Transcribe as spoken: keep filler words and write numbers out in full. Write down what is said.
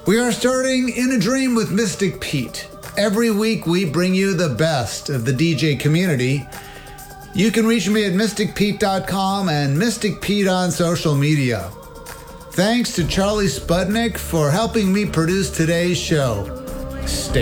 We are starting In a Dream with Mystic Pete. Every week we bring you the best of the D J community. You can reach me at mystic pete dot com and Mystic Pete on social media. Thanks to Charlie Sputnik for helping me produce today's show. Stay